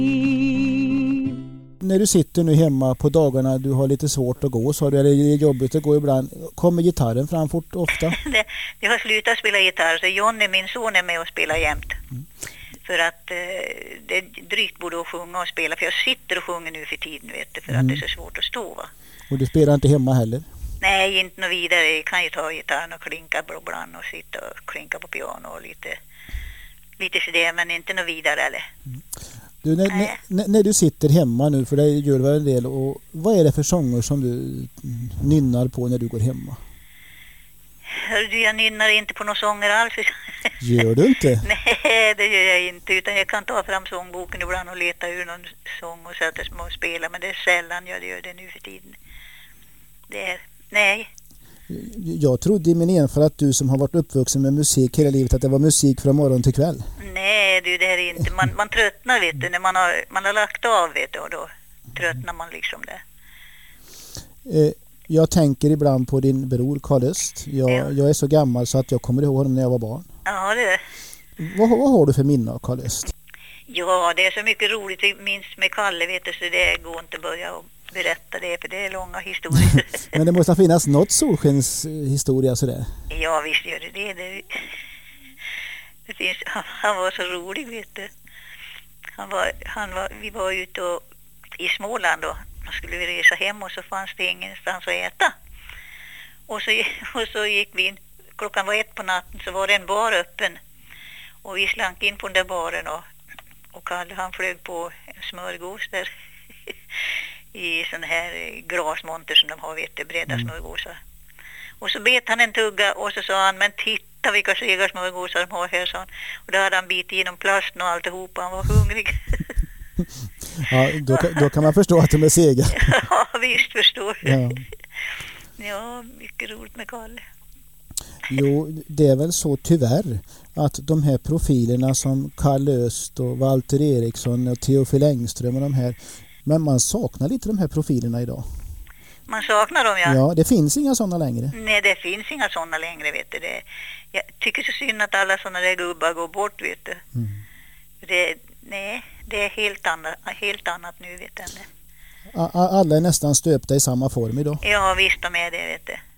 När du sitter nu hemma på dagarna, du har lite svårt att gå, så har du, eller det är jobbigt att gå ibland, kommer gitarren fram fort ofta? det har slutat spela gitarr, så Jonny, min son, är med och spelar jämt. För att det är drygt både att sjunga och spela, för jag sitter och sjunger nu för tiden, vet du, för att det är så svårt att stå, va? Och du spelar inte hemma heller? Nej, inte något vidare. Jag kan ju ta gitarren och klinka ibland och sitta och klinka på piano och lite för det, men inte något vidare eller. Du, när du sitter hemma nu, för det gör väl en del, och vad är det för sånger som du nynnar på när du går hemma? Hör du, jag nynnar inte på några sånger alls. Gör du inte? Nej, det gör jag inte, utan jag kan ta fram sångboken ibland och leta ur någon sång och sätta små och spela, men det är sällan jag gör det nu för tiden. Nej. Jag trodde i min enfald att du som har varit uppvuxen med musik hela livet, att det var musik från morgon till kväll. Nej, det är inte. Man tröttnar, vet du, när man har lagt av, vet du, och då tröttnar man liksom det. Jag tänker ibland på din bror Carl Öst. Jag är så gammal så att jag kommer ihåg honom när jag var barn. Ja, det är. Vad har du för minne av Carl Öst? Ja, det är så mycket roligt minst med Kalle, vet du, så det går inte att börja och berätta det, för det är långa historier. Men det måste finnas något solskenshistoria sådär. Ja, visst gör det. Det finns, han var så rolig, vet du. Vi var ute i Småland och skulle vi resa hem, och så fanns det ingenstans att äta. Och så gick vi in, klockan var 1 på natten, så var det en bar öppen. Och vi slank in på den där baren, och Kalle, han flög på en smörgås där i sån här glasmonter som de har, vet du, breda smörgåsar. Och så bet han en tugga och så sa han, men titta vilka sega smörgåsar de har här, sa han. Och då hade han bitit igenom plasten och alltihopa, han var hungrig. Ja, då kan man förstå att de är sega. Ja, visst förstår du. Ja. Ja, mycket roligt med Kalle. Jo, det är väl så tyvärr att de här profilerna som Kalle Öst och Walter Eriksson och Teofil Engström och de här, men man saknar lite de här profilerna idag. Man saknar dem, ja. Ja, det finns inga sådana längre. Nej, det finns inga sådana längre, vet du. Jag tycker så synd att alla sådana där gubbar går bort, vet du. Det är helt annat nu, vet du. Alla är nästan stöpta i samma form idag. Ja, visst de är det, vet du.